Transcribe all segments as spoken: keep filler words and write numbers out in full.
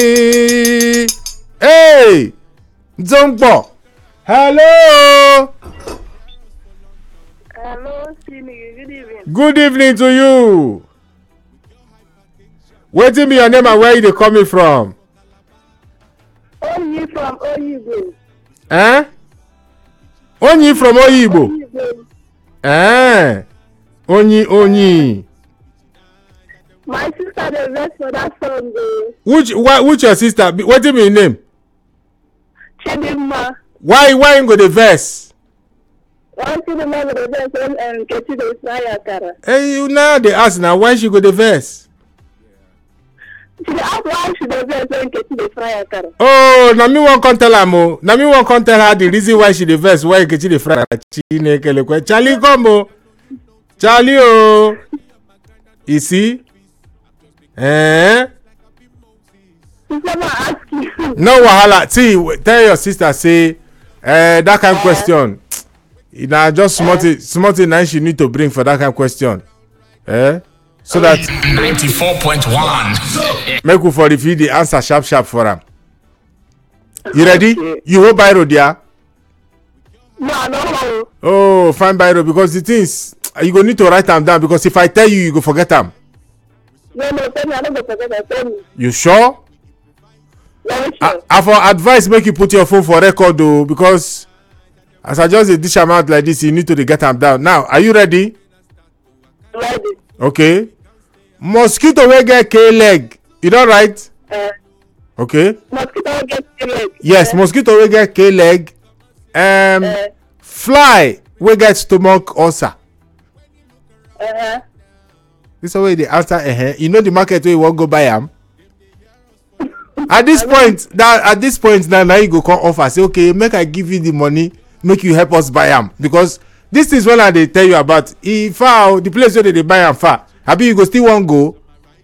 Hey, Zombo. Hello. Hello, Simi. Good evening. Good evening to you. What is your name and where you coming from? Onyi from Oyibo. Eh? Onyi from Oyibo. Oyibo. Eh? Onyi, Onyi. My sister the best for that song. Though. Which, why, which your sister? What is your name? Chidinma. Why, why you go the verse? Why Chidinma go the best when um Kechi the Israel Kara? Hey, you now they ask now why she go the verse? She ask why she the best when Kechi the Israel Kara. Oh, na me won't come tell her mo. Na me won't come tell her the reason why she the verse. Why Kechi the Friday? Charlie come o. Charlie oh. You see? Eh? Ask you. No wahala. See, tell your sister say, uh, that kind of question. Nah, just smarty, smarty nine she need to bring for that kind of question. Eh? So that ninety-four point one. make you for the feed the answer sharp sharp for them. You ready? Okay. You hold biro there? No, no. Oh, find biro because the things you go need to write them down because if I tell you, you go forget them. No, no, tell me I don't go forget. Tell me. You sure? Yeah, sure. I, I for advice make you put your phone for record though because as I just dish them out like this, you need to get them down. Now, are you ready? Ready. Okay. Mosquito will get K leg. You know right? Uh, okay. Mosquito will get K leg. Yes, uh, mosquito will get K leg. Um, uh, fly will get stomach ulcer. Uh-huh. This is the way the answer. Uh-huh. You know the market where you won't go buy them. At this point, that at this point now, now you go come offer say, okay, make I give you the money, make you help us buy them because this is when I they tell you about. If far the place where they buy them far, Abi you go still won't go.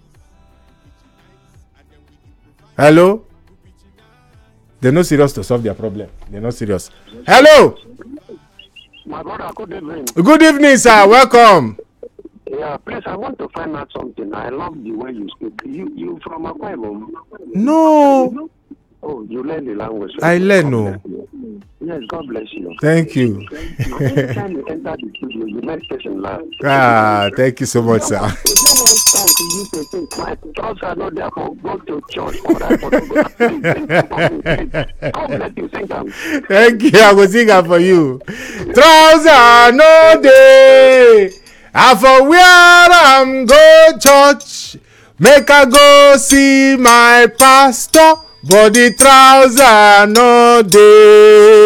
Hello. They're not serious to solve their problem. They're not serious. Hello. My brother, good evening. Good evening, sir. Welcome. Yeah, please, I want to find out something. I love the way you speak. You, you from Akwa Ibom? No. Oh, you learn the language. I learn, no. Yes, God bless you. Thank you. Every time you enter the studio, you make person laugh. Ah, thank you so much, sir. You don't want time to use to think, my thoughts are not there for go to church or I want to go to God bless you, sing them. Thank you, I will sing for you. Trouser no day. I for where I'm go church, make I go see my pastor, but the trouser no day.